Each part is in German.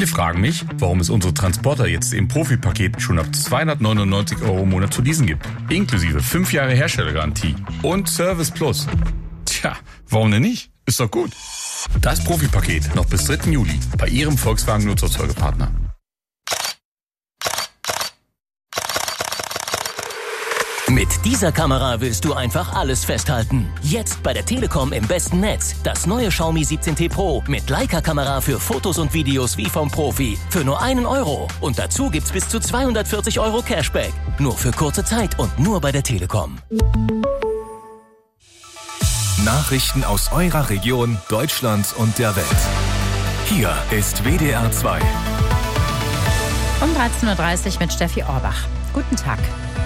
Viele fragen mich, warum es unsere Transporter jetzt im Profi-Paket schon ab 299 € im Monat zu leasen gibt. Inklusive 5 Jahre Herstellergarantie und Service Plus. Tja, warum denn nicht? Ist doch gut. Das Profi-Paket noch bis 3. Juli bei Ihrem Volkswagen-Nutzerzeugepartner. Mit dieser Kamera willst du einfach alles festhalten. Jetzt bei der Telekom im besten Netz. Das neue Xiaomi 17T Pro mit Leica-Kamera für Fotos und Videos wie vom Profi. Für nur 1 €. Und dazu gibt's bis zu 240 € Cashback. Nur für kurze Zeit und nur bei der Telekom. Nachrichten aus eurer Region, Deutschlands und der Welt. Hier ist WDR 2. Um 13:30 Uhr mit Steffi Orbach. Guten Tag.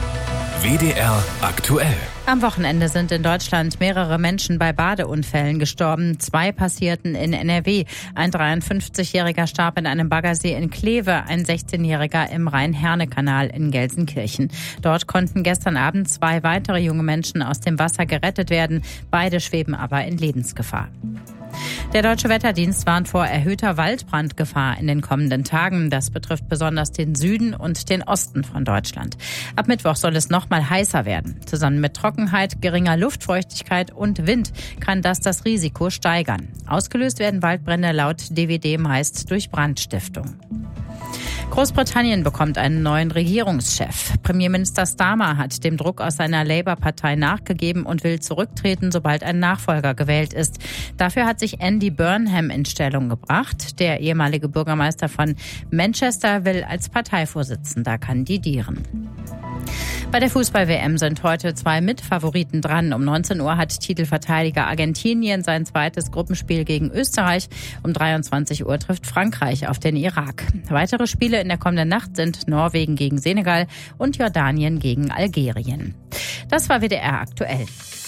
WDR aktuell. Am Wochenende sind in Deutschland mehrere Menschen bei Badeunfällen gestorben. 2 passierten in NRW. Ein 53-Jähriger starb in einem Baggersee in Kleve, ein 16-Jähriger im Rhein-Herne-Kanal in Gelsenkirchen. Dort konnten gestern Abend 2 weitere junge Menschen aus dem Wasser gerettet werden. Beide schweben aber in Lebensgefahr. Der Deutsche Wetterdienst warnt vor erhöhter Waldbrandgefahr in den kommenden Tagen. Das betrifft besonders den Süden und den Osten von Deutschland. Ab Mittwoch soll es noch mal heißer werden. Zusammen mit Trockenheit, geringer Luftfeuchtigkeit und Wind kann das Risiko steigern. Ausgelöst werden Waldbrände laut DWD meist durch Brandstiftung. Großbritannien bekommt einen neuen Regierungschef. Premierminister Starmer hat dem Druck aus seiner Labour-Partei nachgegeben und will zurücktreten, sobald ein Nachfolger gewählt ist. Dafür hat sich Andy Burnham in Stellung gebracht. Der ehemalige Bürgermeister von Manchester will als Parteivorsitzender kandidieren. Bei der Fußball-WM sind heute 2 Mitfavoriten dran. Um 19 Uhr hat Titelverteidiger Argentinien sein zweites Gruppenspiel gegen Österreich. Um 23 Uhr trifft Frankreich auf den Irak. Weitere Spiele in der kommenden Nacht sind Norwegen gegen Senegal und Jordanien gegen Algerien. Das war WDR aktuell.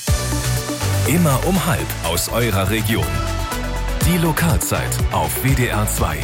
Immer um 12:30 aus eurer Region. Die Lokalzeit auf WDR 2.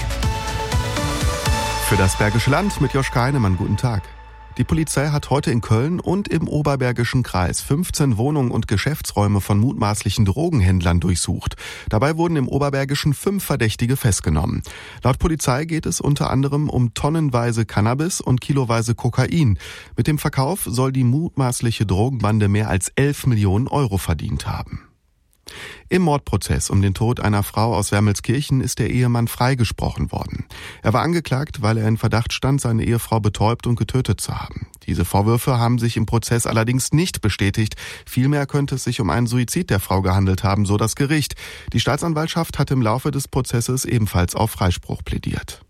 Für das Bergische Land mit Joschka Heinemann, guten Tag. Die Polizei hat heute in Köln und im Oberbergischen Kreis 15 Wohnungen und Geschäftsräume von mutmaßlichen Drogenhändlern durchsucht. Dabei wurden im Oberbergischen 5 Verdächtige festgenommen. Laut Polizei geht es unter anderem um tonnenweise Cannabis und kiloweise Kokain. Mit dem Verkauf soll die mutmaßliche Drogenbande mehr als 11 Millionen € verdient haben. Im Mordprozess um den Tod einer Frau aus Wermelskirchen ist der Ehemann freigesprochen worden. Er war angeklagt, weil er in Verdacht stand, seine Ehefrau betäubt und getötet zu haben. Diese Vorwürfe haben sich im Prozess allerdings nicht bestätigt. Vielmehr könnte es sich um einen Suizid der Frau gehandelt haben, so das Gericht. Die Staatsanwaltschaft hat im Laufe des Prozesses ebenfalls auf Freispruch plädiert.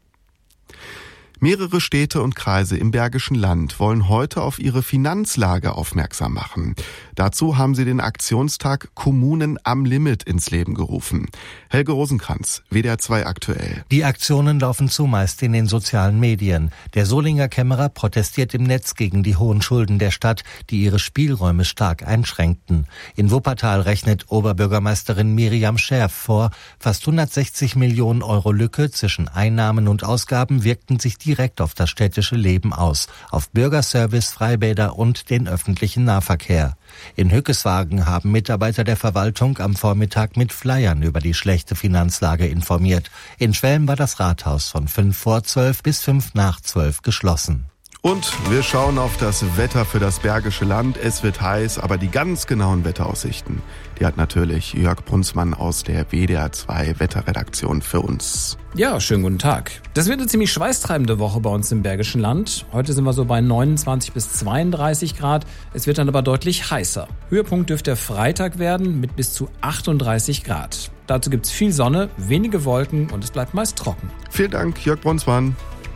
Mehrere Städte und Kreise im Bergischen Land wollen heute auf ihre Finanzlage aufmerksam machen. Dazu haben sie den Aktionstag Kommunen am Limit ins Leben gerufen. Helge Rosenkranz, WDR 2 aktuell. Die Aktionen laufen zumeist in den sozialen Medien. Der Solinger Kämmerer protestiert im Netz gegen die hohen Schulden der Stadt, die ihre Spielräume stark einschränkten. In Wuppertal rechnet Oberbürgermeisterin Miriam Scherf vor, fast 160 Millionen € Lücke zwischen Einnahmen und Ausgaben wirkten sich direkt auf das städtische Leben aus, auf Bürgerservice, Freibäder und den öffentlichen Nahverkehr. In Hückeswagen haben Mitarbeiter der Verwaltung am Vormittag mit Flyern über die schlechte Finanzlage informiert. In Schwelm war das Rathaus von 11:55 bis 11:55 geschlossen. Und wir schauen auf das Wetter für das Bergische Land. Es wird heiß, aber die ganz genauen Wetteraussichten, die hat natürlich Jörg Brunsmann aus der WDR 2 Wetterredaktion für uns. Ja, schönen guten Tag. Das wird eine ziemlich schweißtreibende Woche bei uns im Bergischen Land. Heute sind wir so bei 29 bis 32 Grad. Es wird dann aber deutlich heißer. Höhepunkt dürfte der Freitag werden mit bis zu 38 Grad. Dazu gibt's viel Sonne, wenige Wolken und es bleibt meist trocken. Vielen Dank, Jörg Brunsmann.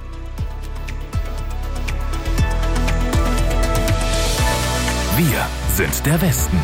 Wir sind der Westen.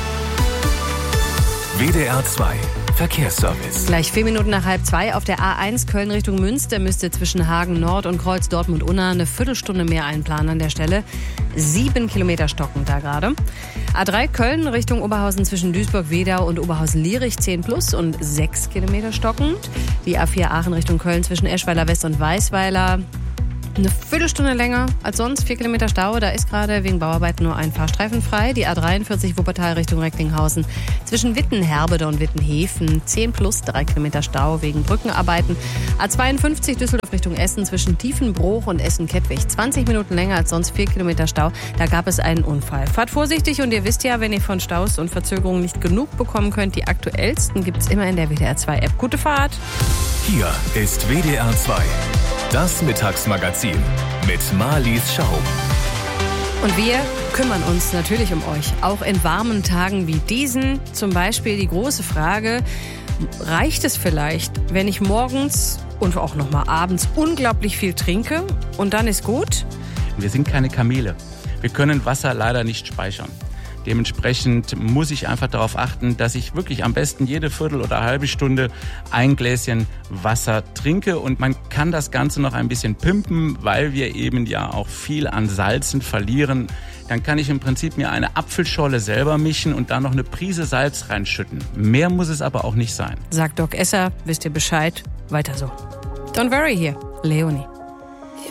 WDR 2 Verkehrsservice. Gleich 4 Minuten nach 1:30 auf der A1 Köln Richtung Münster müsste zwischen Hagen Nord und Kreuz Dortmund-Unna eine Viertelstunde mehr einplanen an der Stelle. 7 Kilometer stockend da gerade. A3 Köln Richtung Oberhausen zwischen Duisburg-Wedau und Oberhausen-Lierich 10+ und 6 Kilometer stockend. Die A4 Aachen Richtung Köln zwischen Eschweiler West und Weißweiler Eine Viertelstunde länger als sonst, 4 Kilometer Stau. Da ist gerade wegen Bauarbeiten nur ein Fahrstreifen frei. Die A43 Wuppertal Richtung Recklinghausen. Zwischen Wittenherbede und Wittenhäfen 10 plus 3 Kilometer Stau wegen Brückenarbeiten. A52 Düsseldorf Richtung Essen zwischen Tiefenbruch und Essen-Kettwig. 20 Minuten länger als sonst, 4 Kilometer Stau. Da gab es einen Unfall. Fahrt vorsichtig und ihr wisst ja, wenn ihr von Staus und Verzögerungen nicht genug bekommen könnt, die aktuellsten gibt es immer in der WDR 2 App. Gute Fahrt! Hier ist WDR 2. Das Mittagsmagazin mit Marlies Schaub. Und wir kümmern uns natürlich um euch, auch in warmen Tagen wie diesen. Zum Beispiel die große Frage, reicht es vielleicht, wenn ich morgens und auch noch mal abends unglaublich viel trinke und dann ist gut? Wir sind keine Kamele. Wir können Wasser leider nicht speichern. Dementsprechend muss ich einfach darauf achten, dass ich wirklich am besten jede Viertel oder halbe Stunde ein Gläschen Wasser trinke. Und man kann das Ganze noch ein bisschen pimpen, weil wir eben ja auch viel an Salzen verlieren. Dann kann ich im Prinzip mir eine Apfelscholle selber mischen und da noch eine Prise Salz reinschütten. Mehr muss es aber auch nicht sein. Sagt Doc Esser, wisst ihr Bescheid, weiter so. Don't worry hier, Leonie.